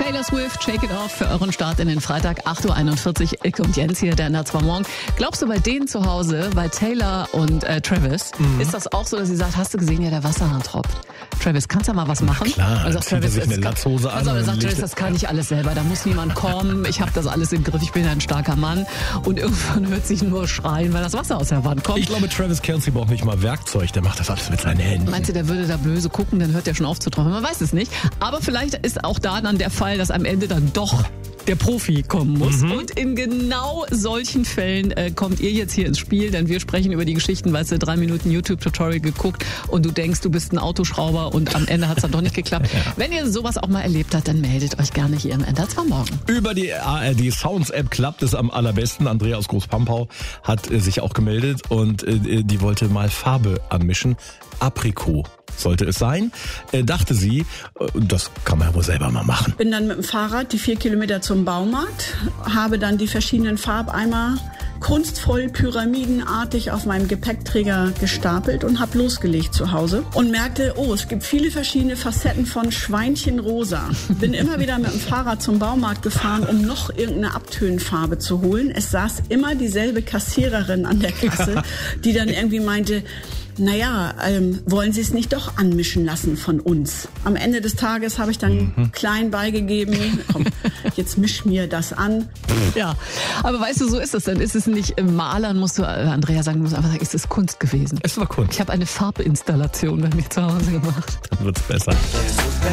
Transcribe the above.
Taylor Swift, Shake It Off für euren Start in den Freitag, 8.41 Uhr. Kommt Jens hier, der Nerdz vom Morgen. Glaubst du, bei denen zu Hause, bei Taylor und Travis, ist das auch so, dass sie sagt, hast du gesehen, ja, der Wasserhahn tropft? Travis, kannst du mal was machen? Klar, also zieht er sich eine Latzhose an. Also sagt Travis, das kann ich alles selber, da muss niemand kommen, ich habe das alles im Griff, ich bin ein starker Mann. Und irgendwann hört sich nur schreien, weil das Wasser aus der Wand kommt. Ich glaube, Travis Kelce braucht nicht mal Werkzeug, der macht das alles mit seinen Händen. Meinst du, der würde da böse gucken, dann hört der schon auf zu träumen? Man weiß es nicht. Aber vielleicht ist auch da dann der Fall, dass am Ende dann doch der Profi kommen muss. Und in genau solchen Fällen kommt ihr jetzt hier ins Spiel, denn wir sprechen über die Geschichten, weißt du, 3 Minuten YouTube-Tutorial geguckt und du denkst, du bist ein Autoschrauber und am Ende hat es dann doch nicht geklappt. Ja. Wenn ihr sowas auch mal erlebt habt, dann meldet euch gerne hier im Nerdz vom Morgen. Über die ARD Sounds App klappt es am allerbesten. Andrea aus Großpampau hat sich auch gemeldet und die wollte mal Farbe anmischen. Aprikot sollte es sein, dachte sie, das kann man ja wohl selber mal machen. Bin dann mit dem Fahrrad die 4 Kilometer zum Baumarkt, habe dann die verschiedenen Farbeimer kunstvoll pyramidenartig auf meinem Gepäckträger gestapelt und habe losgelegt zu Hause und merkte, oh, es gibt viele verschiedene Facetten von Schweinchenrosa. Bin immer wieder mit dem Fahrrad zum Baumarkt gefahren, um noch irgendeine Abtönfarbe zu holen. Es saß immer dieselbe Kassiererin an der Kasse, die dann irgendwie meinte, naja, wollen Sie es nicht doch anmischen lassen von uns? Am Ende des Tages habe ich dann klein beigegeben, komm, jetzt misch mir das an. Ja, aber weißt du, so ist es. Dann ist es nicht Malern, musst du, Andrea sagen, musst einfach sagen, es ist Kunst gewesen. Es war Kunst. Ich habe eine Farbinstallation bei mir zu Hause gemacht. Dann wird's besser.